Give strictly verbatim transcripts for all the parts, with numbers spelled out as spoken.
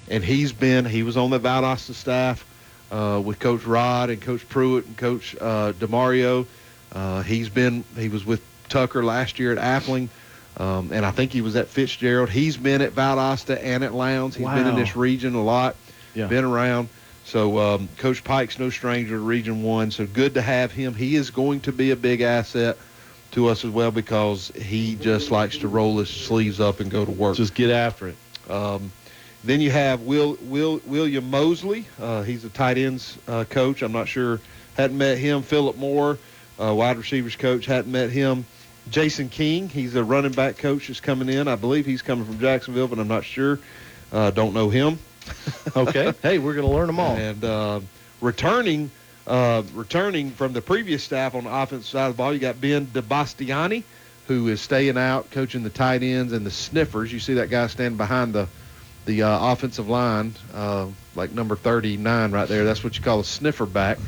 and he's been he was on the Valdosta staff uh, with Coach Rod and Coach Pruitt and Coach uh, DeMario. Uh, he's been he was with Tucker last year at Appling, um, and I think he was at Fitzgerald. He's been at Valdosta and at Lowndes. He's wow. been in this region a lot. Yeah. Been around. So um, Coach Pike's no stranger to Region One. So good to have him. He is going to be a big asset to us as well because he just likes to roll his sleeves up and go to work. Just get after it. Um, then you have Will, Will William Mosley. Uh, he's a tight ends uh, coach. I'm not sure. Hadn't met him. Philip Moore, uh, wide receivers coach. Hadn't met him. Jason King. He's a running back coach that's coming in. I believe he's coming from Jacksonville, but I'm not sure. Uh, don't know him. Okay. Hey, we're going to learn them all. And uh, returning uh, returning from the previous staff on the offensive side of the ball, you got Ben DeBastiani, who is staying out, coaching the tight ends and the sniffers. You see that guy standing behind the the uh, offensive line, uh, like number thirty-nine right there. That's what you call a sniffer back.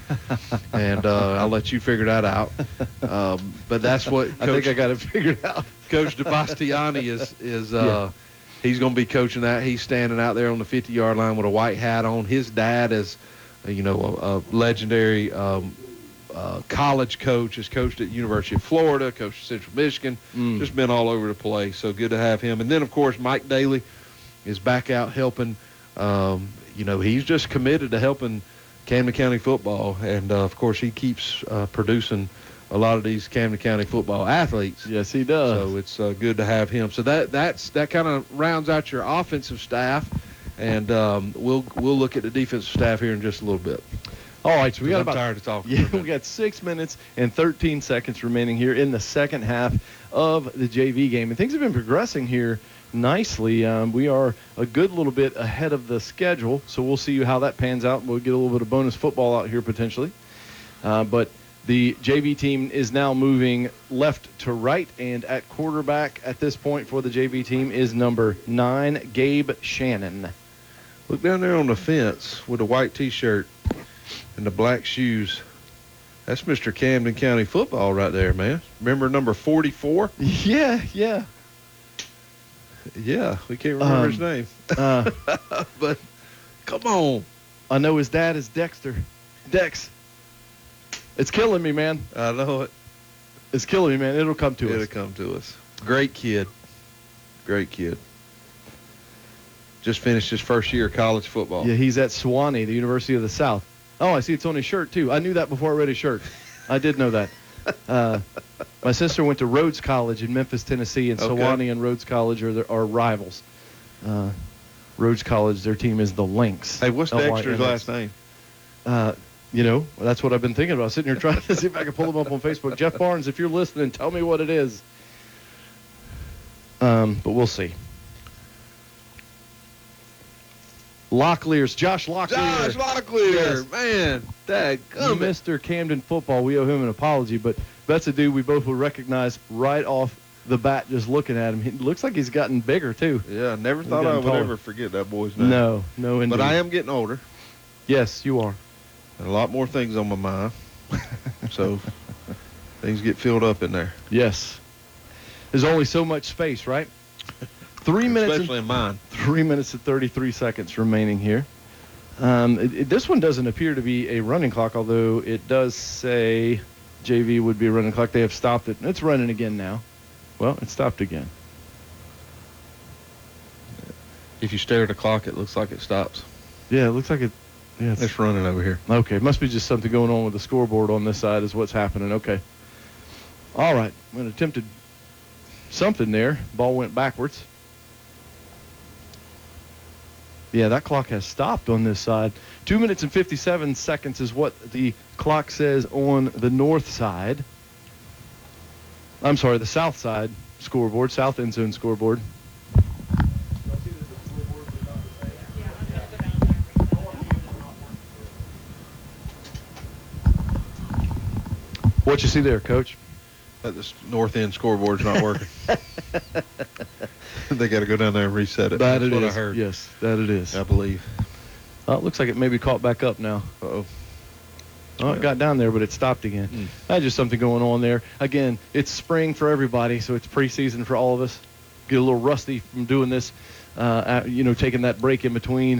And uh, I'll let you figure that out. Um, but that's what Coach, I think I got it figured out. Coach DeBastiani is is. Uh, yeah. He's going to be coaching that. He's standing out there on the fifty-yard line with a white hat on. His dad is, you know, a, a legendary um, uh, college coach. Has coached at University of Florida, coached at Central Michigan. Mm. Just been all over the place. So good to have him. And then, of course, Mike Daly is back out helping. Um, you know, he's just committed to helping Camden County football. And, uh, of course, he keeps uh, producing a lot of these Camden County football athletes. Yes, he does. So it's uh, good to have him. So that that's that kind of rounds out your offensive staff, and um, we'll we'll look at the defensive staff here in just a little bit. All right, so we got I'm about tired of talking. Yeah, we got six minutes and thirteen seconds remaining here in the second half of the J V game, and things have been progressing here nicely. Um, we are a good little bit ahead of the schedule, so we'll see how that pans out. We'll get a little bit of bonus football out here potentially, uh, but. The J V team is now moving left to right, and at quarterback at this point for the J V team is number nine, Gabe Shannon. Look down there on the fence with the white T-shirt and the black shoes. That's Mister Camden County football right there, man. Remember number forty-four? Yeah, yeah. Yeah, we can't remember um, his name. Uh, but come on. I know his dad is Dexter. Dex. It's killing me, man. I know it. It's killing me, man. It'll come to It'll us. It'll come to us. Great kid. Great kid. Just finished his first year of college football. Yeah, he's at Sewanee, the University of the South. Oh, I see it's on his shirt, too. I knew that before I read his shirt. I did know that. Uh, my sister went to Rhodes College in Memphis, Tennessee, and okay. Sewanee and Rhodes College are, are rivals. Uh, Rhodes College, their team is the Lynx. Hey, what's Dexter's last name? Uh, you know, that's what I've been thinking about, sitting here trying to see if I can pull him up on Facebook. Jeff Barnes, if you're listening, tell me what it is. Um, but we'll see. Locklear's Josh Locklear. Josh Locklear, yes. Man, dadgummit. Mister Camden football. We owe him an apology, but that's a dude we both will recognize right off the bat just looking at him. He looks like he's gotten bigger, too. Yeah, never thought I would taller. ever forget that boy's name. No, no, indeed. But I am getting older. Yes, you are. And a lot more things on my mind. So things get filled up in there. Yes. There's only so much space, right? Three minutes, especially in mine. Three minutes and thirty-three seconds remaining here. Um, it, it, this one doesn't appear to be a running clock, although it does say J V would be a running clock. They have stopped it. It's running again now. Well, it stopped again. If you stare at the clock, it looks like it stops. Yeah, it looks like it. Yeah, it's, it's running over here. Okay, it must be just something going on with the scoreboard on this side is what's happening. Okay. All right, I'm going to attempt something there. Ball went backwards. Yeah, that clock has stopped on this side. Two minutes and fifty-seven seconds is what the clock says on the north side. I'm sorry, the south side scoreboard, south end zone scoreboard. What you see there, Coach? That this north end scoreboard's not working. They got to go down there and reset it. That That's it what is. I heard. Yes, that it is. I believe. Well, it looks like it may be caught back up now. Uh-oh. Oh, it got down there, but it stopped again. Mm. That's just something going on there. Again, it's spring for everybody, so it's preseason for all of us. Get a little rusty from doing this, uh, you know, taking that break in between.